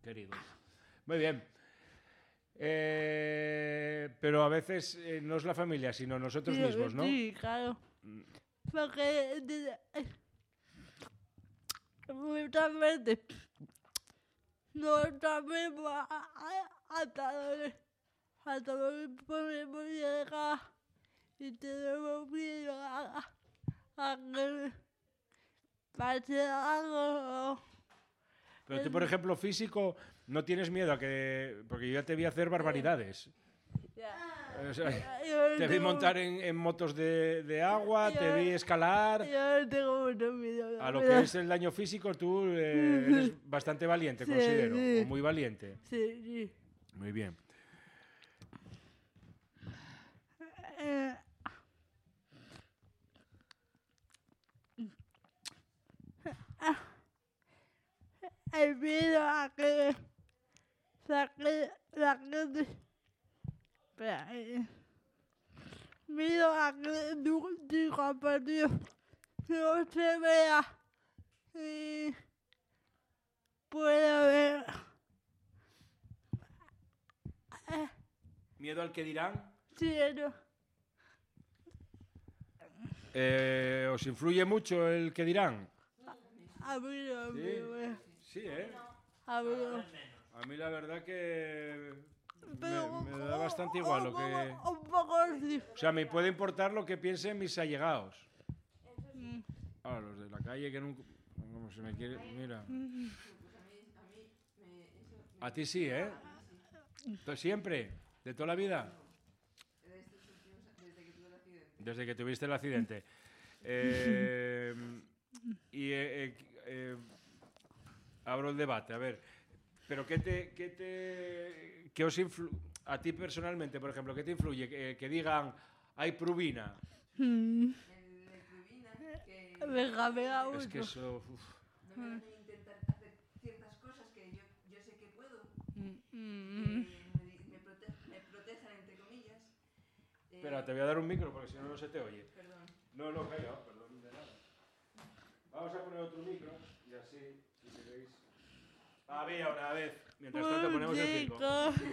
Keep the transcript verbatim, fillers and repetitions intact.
queridos. Muy bien. Eh, pero a veces eh, no es la familia, sino nosotros Sí, mismos, ¿no? Sí, claro. Porque de- muchas veces no sabemos a- a- hasta dónde, hasta dónde podemos llegar y tenemos miedo a, a a que pase algo. Pero tú, por ejemplo, físico, no tienes miedo a que... Porque yo ya te vi hacer barbaridades. Ya. O sea, Yo te vi tengo- montar en, en motos de, de agua, te vi escalar. Yo tengo mucho miedo. A lo pero- que es el daño físico, tú eh, eres bastante valiente, Sí, considero. sí. O muy valiente. Sí, sí. Muy bien. Eh, el miedo a que saque la gente. Espera, eh. Miedo a que tu, tu compañero no se vea y pueda ver. Eh, ¿Miedo al que dirán? sí, no. Eh, ¿Os influye mucho el que dirán? A mí no, Sí. me ve. Sí, ¿eh? A mí no. A mí la verdad que Pero me, me da bastante igual lo que... Un poco, un poco sí. O sea, me puede importar lo que piensen mis allegados. Ah, los de la calle que nunca... Como se me quiere... Mira. A ti sí, ¿eh? ¿Tú siempre? ¿De toda la vida? Desde que tuviste el accidente. Eh, y eh, eh, eh, abro el debate, a ver. Pero ¿qué te, qué te, qué os influ a ti personalmente, por ejemplo, qué te influye? Que, que digan, hay Pruvina. Mm. El de Pruvina, que Venga, venga, Es que mucho. eso... uf. no me dejan intentar hacer ciertas cosas que yo, yo sé que puedo, Mm, que mm, me, di- me, prote me protejan, entre comillas. Eh, Espera, te voy a dar un micro porque si no, no se te oye. Perdón. No, no, calla, perdón, de nada. Vamos a poner otro micro y así, si queréis... A ver, ahora, a ver. Mientras tanto ponemos el circo. chico.